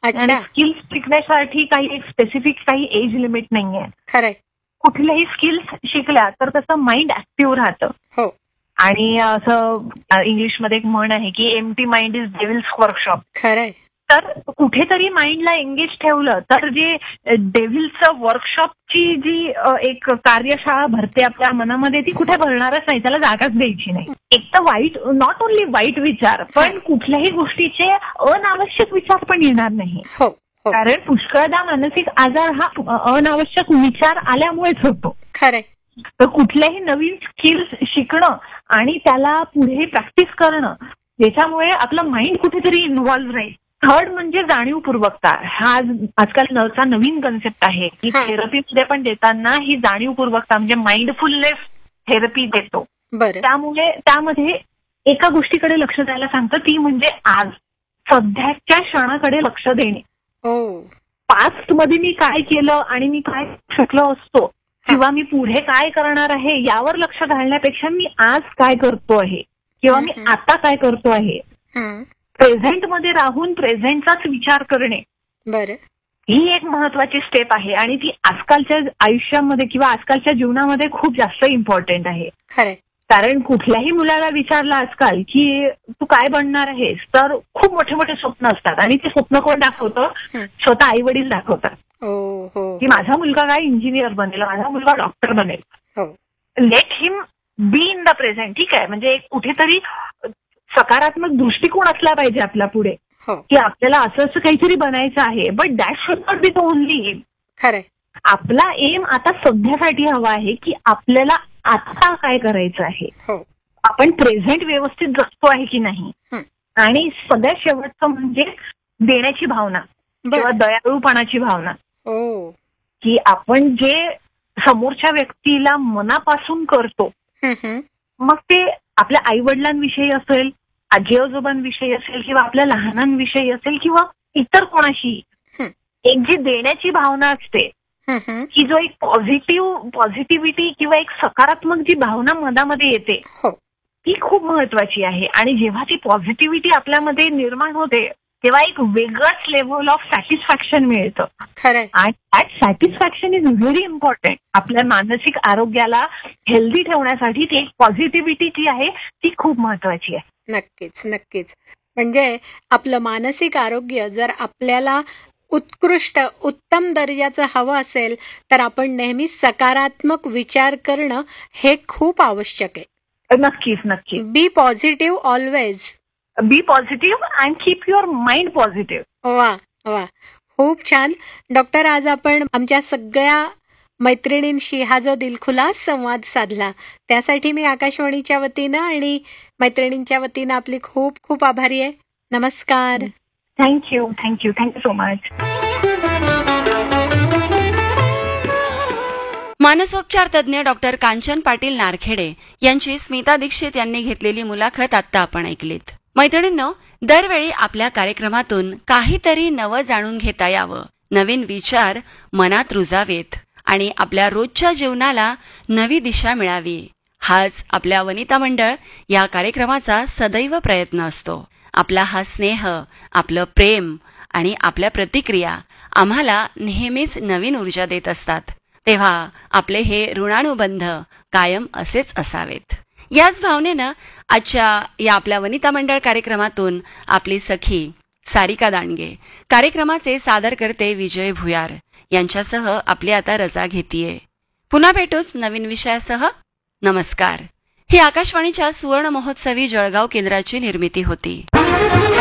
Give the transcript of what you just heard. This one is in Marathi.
आणि स्किल्स शिकण्यासाठी काही एक स्पेसिफिक काही एज लिमिट नाहीये. खरंय. कुठल्याही स्किल्स शिकल्या तर त्याचं माइंड ऍक्टिव्ह राहतं. हो. आणि असं इंग्लिशमध्ये एक म्हण आहे की empty mind is devil's workshop. खरंय. तर कुठेतरी माइंडला एंगेज ठेवलं तर जे डेव्हिलचं वर्कशॉपची जी एक कार्यशाळा भरते आपल्या मनामध्ये ती कुठे भरणारच नाही, त्याला जागाच द्यायची नाही. एक तर वाईट, नॉट ओन्ली वाईट विचार, पण कुठल्याही गोष्टीचे अनावश्यक विचार पण येणार नाही. हो. कारण पुष्कळदा मानसिक आजार हा अनावश्यक विचार आल्यामुळेच होतो. खरंय. तर कुठल्याही नवीन स्किल्स शिकणं आणि त्याला पुढे प्रॅक्टिस करणं, याच्यामुळे आपलं माइंड कुठेतरी इन्व्हॉल्व्ह राहील. थर्ड म्हणजे जाणीवपूर्वकता. हा आजकाल नवीन कन्सेप्ट आहे की थेरपीमध्ये पण देताना ही जाणीवपूर्वकता म्हणजे माइंडफुलनेस थेरपी देतो. त्यामुळे त्यामध्ये एका गोष्टीकडे लक्ष द्यायला सांगतं, ती म्हणजे आज सध्याच्या क्षणाकडे लक्ष देणे. पास्ट मध्ये मी काय केलं आणि मी काय शिकलो असतो किंवा मी पुढे काय करणार आहे यावर लक्ष घालण्यापेक्षा मी आज काय करतो आहे किंवा मी आता काय करतो आहे, प्रेझेंटमध्ये राहून प्रेझेंटचाच विचार करणे. बरं. ही एक महत्वाची स्टेप आहे आणि ती आजकालच्या आयुष्यामध्ये किंवा आजकालच्या जीवनामध्ये खूप जास्त इम्पॉर्टंट आहे. खरंय. कारण कुठल्याही मुलाला विचारलं आजकाल की तू काय बनणार आहेस, तर खूप मोठे मोठे स्वप्न असतात आणि ते स्वप्न कोण दाखवतं? स्वतः आई वडील दाखवतात की माझा मुलगा काय इंजिनियर बनेल, माझा मुलगा डॉक्टर बनेल. Let him be in the present. ठीक आहे, म्हणजे कुठेतरी सकारात्मक दृष्टिकोन असला पाहिजे आपल्या पुढे की आपल्याला असं काहीतरी बनायचं आहे, but that should not be the only M. खरंय. आपला एम आता सध्यासाठी हवा आहे की आपल्याला आता काय करायचं आहे, आपण प्रेझेंट व्यवस्थित जगतो आहे की नाही. आणि सगळ्यात शेवटचं म्हणजे देण्याची भावना किंवा दयाळूपणाची भावना, की आपण जे समोरच्या व्यक्तीला मनापासून करतो, मग ते आपल्या आई वडिलांविषयी असेल, आजी आजोबांविषयी असेल किंवा आपल्या लहानांविषयी असेल किंवा इतर कोणाशी, एक जी देण्याची भावना असते की जो एक पॉझिटिव्हिटी किंवा एक सकारात्मक जी भावना मनामध्ये येते ती खूप महत्वाची आहे. आणि जेव्हा ती पॉझिटिव्हिटी आपल्यामध्ये निर्माण होते तेव्हा एक वेगळंच लेव्हल ऑफ सॅटिस्फॅक्शन मिळतं. आणि that satisfaction is very important. आपल्या मानसिक आरोग्याला हेल्दी ठेवण्यासाठी ती एक पॉझिटिव्हिटी जी आहे ती खूप महत्वाची आहे. नक्कीच नक्कीच. म्हणजे आपलं मानसिक आरोग्य जर आपल्याला उत्कृष्ट उत्तम दर्जाचं हवं असेल तर आपण नेहमी सकारात्मक विचार करणं हे खूप आवश्यक आहे. नक्कीच नक्की. बी positive always. B positive and keep your mind positive. वा वा, खूप छान. डॉक्टर, आज आपण आमच्या सगळ्या मैत्रिणींशी हा जो दिलखुलास संवाद साधला त्यासाठी मी आकाशवाणीच्या वतीनं आणि मैत्रिणींच्या वतीनं आपली खूप खूप आभारी आहे. नमस्कार. Thank you so much. मानसोपचार तज्ज्ञ डॉक्टर कांचन पाटील नारखेडे यांची स्मिता दीक्षित यांनी घेतलेली मुलाखत आता आपण ऐकलीत. मैत्रिणींनो, दरवेळी आपल्या कार्यक्रमातून काहीतरी नवं जाणून घेता यावं, नवीन विचार मनात रुजावेत आणि आपल्या रोजच्या जीवनाला नवी दिशा मिळावी, हाच आपल्या वनिता मंडळ या कार्यक्रमाचा सदैव प्रयत्न असतो. आपला हा स्नेह, आपलं प्रेम आणि आपल्या प्रतिक्रिया आम्हाला नेहमीच नवीन ऊर्जा देत असतात. तेव्हा आपले हे ऋणानुबंध कायम असेच असावेत. याच भावनेनं आजच्या या आपल्या वनिता मंडळ कार्यक्रमातून आपली सखी सारिका दांडगे, कार्यक्रमाचे सादरकर्ते विजय भुयार यांच्यासह आपली आता रजा घेतीये. पुन्हा भेटूच नवीन विषयासह. नमस्कार. ही आकाशवाणीच्या सुवर्ण महोत्सवी जळगाव केंद्राची निर्मिती होती.